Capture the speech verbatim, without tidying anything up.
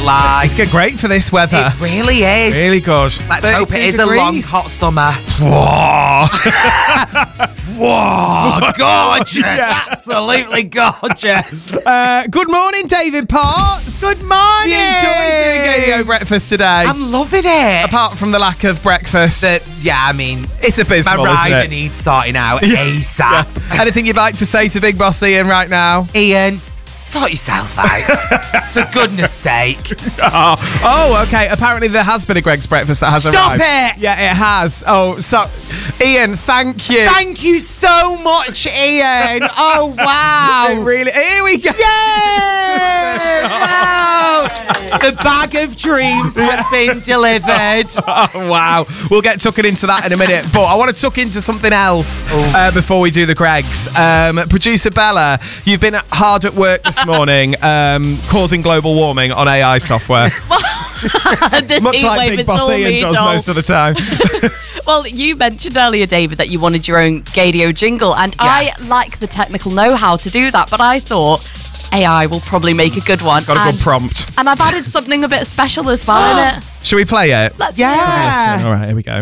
lie. It's good, great for this weather. It really is. Really good. Let's hope it is degrees. a long, hot summer. Whoa. Whoa, gorgeous. Yeah. Absolutely gorgeous. Uh, good morning, David Potts. Good morning. You enjoyed doing Radio Breakfast today? I'm loving it. Apart from the lack of breakfast. The, yeah, I mean, it's abysmal, my rider isn't it? needs sorting out ASAP. Yeah. Anything you'd like to say to Big Boss Ian right now? Ian, sort yourself out. For goodness sake. Oh, oh, okay. Apparently there has been a Greg's Breakfast that has Stop arrived. it! Yeah, it has. Oh, so, Ian, thank you. Thank you so much, Ian. Oh, wow. It really, here we go. Yay! Wow. The bag of dreams has been delivered. Oh, wow. We'll get tucking into that in a minute, but I want to tuck into something else uh, before we do the Gregs. Um, Producer Bella, you've been hard at work this morning um, causing global warming on A I software. This Much heat like wave, Big it's Boss all Ian me, does doll. most of the time. Well, you mentioned earlier, David, that you wanted your own Gadio jingle, and Yes. I like the technical know-how to do that, but I thought A I will probably make a good one. Got a and, good prompt. And I've added something a bit special as well in it. Should we play it? Let's Yeah. All right, here we go.